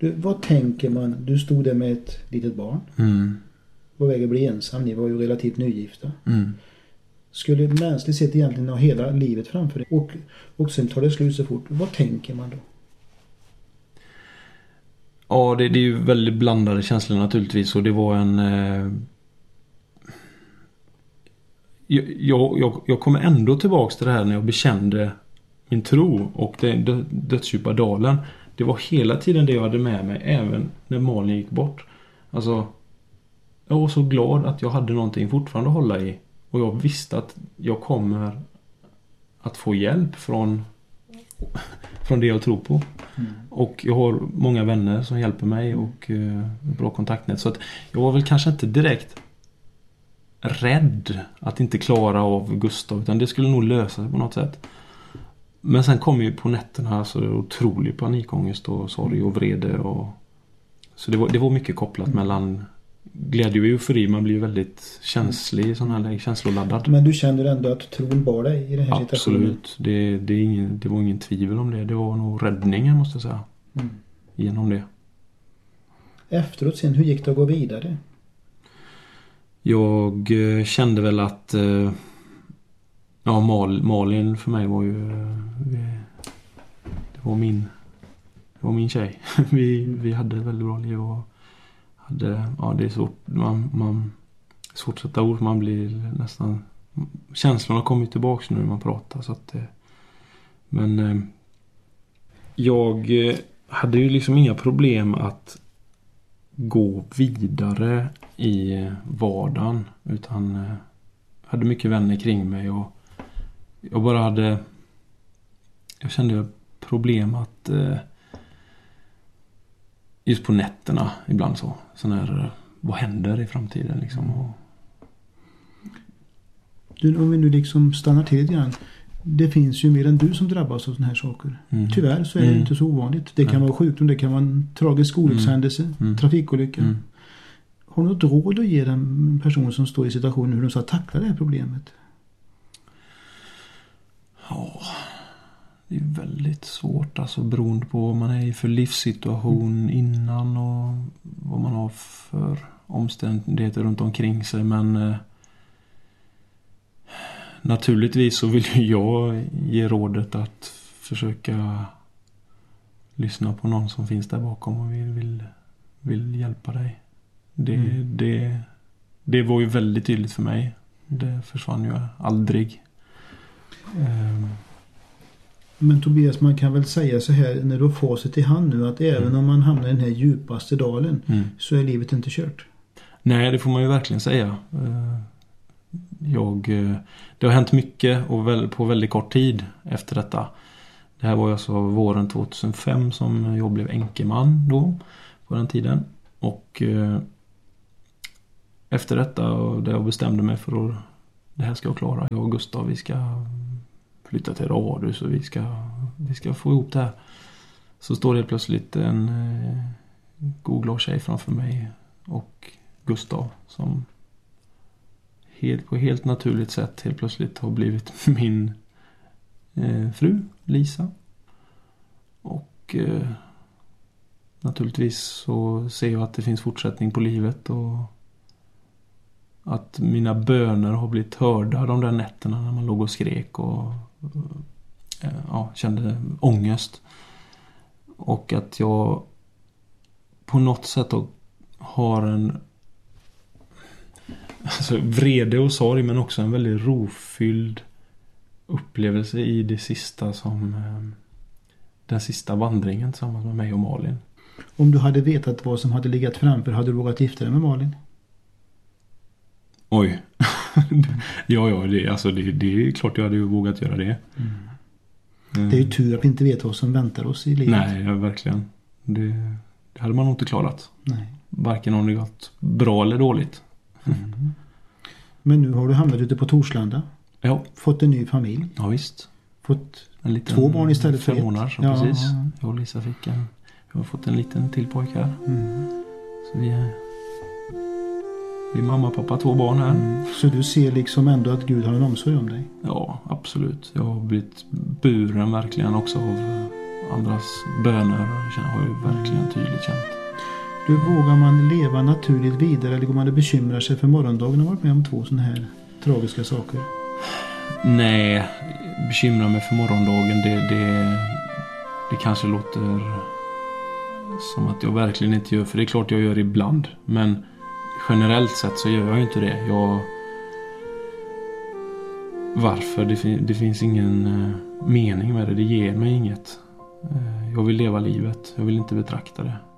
Vad tänker man? Du stod där med ett litet barn. På väg att bli ensam. Ni var ju relativt nygifta. Skulle mänskligt sett egentligen ha hela livet framför dig. Och sen tar det slut så fort. Vad tänker man då? Ja, det är ju väldigt blandade känslor naturligtvis. Och det var en... Jag kommer ändå tillbaka till det här när jag bekände min tro och den dödsdjupa dalen. Det var hela tiden det jag hade med mig, även när Malin gick bort. Alltså, jag var så glad att jag hade någonting fortfarande att hålla i. Och jag visste att jag kommer att få hjälp från det jag tror på. Och jag har många vänner som hjälper mig och bra kontaktnät. Så att jag var väl kanske inte direkt rädd att inte klara av Gustav, utan det skulle nog lösa sig på något sätt. Men sen kom ju på nätterna så det var otrolig panikångest och sorg och vrede så det var mycket kopplat mellan glädje och eufori. Man blir ju väldigt känslig i sån här läge, känsloladdad. Men du kände ändå att tron bar dig i den här situationen? Absolut, det var ingen tvivel om det. Det var nog räddningen, måste jag säga, genom det. Efteråt sen, hur gick det att gå vidare? Jag kände väl att Malin för mig var ju det var min tjej. Vi hade ett väldigt bra liv och hade, det är svårt svårt att sätta ord, man blir nästan, känslorna kommer tillbaka nu när man pratar, så att men jag hade ju liksom inga problem att gå vidare i vardagen, utan hade mycket vänner kring mig och jag kände problem att just på nätterna ibland så när vad händer i framtiden liksom. Om vi nu liksom stannar till lite grann. Det finns ju mer än du som drabbas av såna här saker. Tyvärr så är det inte så ovanligt. Det kan vara sjukdom, det kan vara en tragisk olyckshändelse, trafikolycka. Har du något råd att ge den person som står i situationen hur de ska tackla det här problemet? Ja, det är väldigt svårt, alltså beroende på vad man är i för livssituation innan och vad man har för omständigheter runt omkring sig, men naturligtvis så vill jag ge rådet att försöka lyssna på någon som finns där bakom och vill hjälpa dig. Det var ju väldigt tydligt för mig. Det försvann ju aldrig. Men Tobias, man kan väl säga så här när du har facit i hand nu, att även om man hamnar i den här djupaste dalen så är livet inte kört. Nej, det får man ju verkligen säga. Det har hänt mycket och på väldigt kort tid efter detta. Det här var alltså våren 2005 som jag blev änkeman då, på den tiden. Och efter detta, och där jag bestämde mig för att det här ska jag klara. Jag och Gustav, vi ska flytta till radhus och vi ska få ihop det här. Så står det plötsligt en god glad tjej framför mig och Gustav som på helt naturligt sätt helt plötsligt har blivit min fru Lisa. Och naturligtvis så ser jag att det finns fortsättning på livet och att mina böner har blivit hörda de där nätterna när man låg och skrek och kände ångest. Och att jag på något sätt har en vrede och sorg, men också en väldigt rofylld upplevelse i det sista den sista vandringen tillsammans med mig och Malin. Om du hade vetat vad som hade legat framför, hade du vågat gifta dig med Malin? Oj. Ja, det är klart jag hade ju vågat göra det. Det är ju tur att vi inte vet vad som väntar oss i livet. Nej, verkligen. Det hade man nog inte klarat. Nej. Varken om det gått bra eller dåligt. Men nu har du hamnat ute på Torslanda. Ja. Fått en ny familj. Ja, visst. Fått två barn istället för 5 månader. Ja, precis. Ja. Jag och Lisa jag har fått en liten till pojke här. Så vi är mamma, pappa, 2 barn här. Så du ser liksom ändå att Gud har en omsorg om dig? Ja, absolut. Jag har blivit buren verkligen också andras böner har jag verkligen tydligt känt. Du, vågar man leva naturligt vidare eller går man att bekymra sig för morgondagen? Har varit med om 2 sådana här tragiska saker? Nej, bekymra mig för morgondagen, det kanske låter som att jag verkligen inte gör, för det är klart jag gör ibland, men generellt sett så gör jag inte det. Varför? Det finns ingen mening med det. Det ger mig inget. Jag vill leva livet. Jag vill inte betrakta det.